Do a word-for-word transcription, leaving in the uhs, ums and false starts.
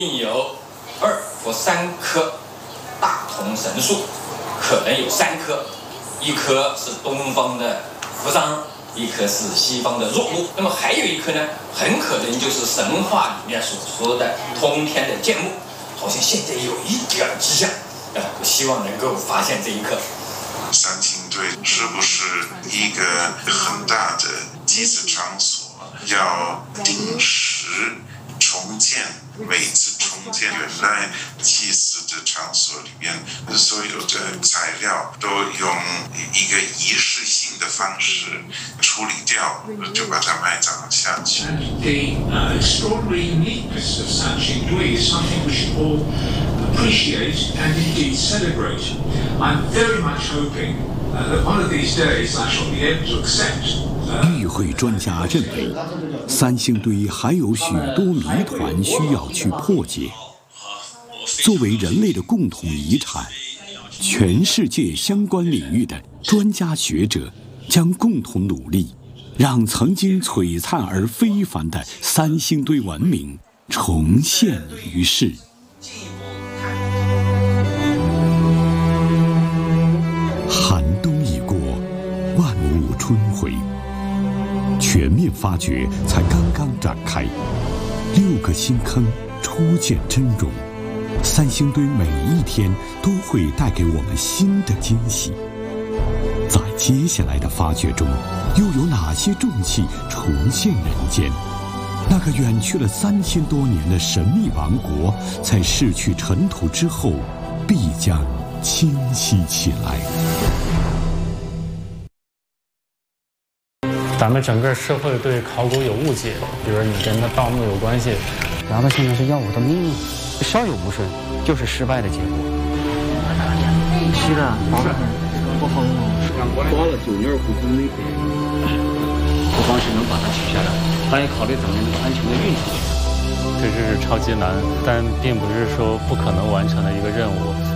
并有二或三棵大同神树，可能有三棵，一棵是东方的扶桑，一棵是西方的若木，那么还有一棵呢，很可能就是神话里面所说的通天的剑木，好像现在有一点迹象，呃，我希望能够发现这一棵。 三星堆是不是一个很大的祭祀场所？要定时重建，每次重建原来祭祀的场所里面所有的材料都用一个仪式性的方式处理掉，就把它埋葬下去。 The uh, extraordinary uniqueness of Sanxing Dui is something we should all appreciate and indeed celebrate. I'm very much hoping uh, that one of these days I shall be able to accept. 与会专家认为，三星堆还有许多谜团需要去破解。作为人类的共同遗产，全世界相关领域的专家学者将共同努力，让曾经璀璨而非凡的三星堆文明重现于世。寒冬已过，万物春回。 全面发掘才刚刚展开，六个新坑初见真容。三星堆每一天都会带给我们新的惊喜。在接下来的发掘中，又有哪些重器重现人间？那个远去了三千多年的神秘王国，在逝去尘土之后，必将清晰起来。 咱们整个社会对考古有误解，比如你跟那盗墓有关系， 然后现在是要我的命，稍有不顺就是失败的结果。是的，好的，不好用。刮了九年古坑那个，不光是能把它取下来，还要考虑怎么能安全的运出去。 这是超级难，但并不是说不可能完成的一个任务。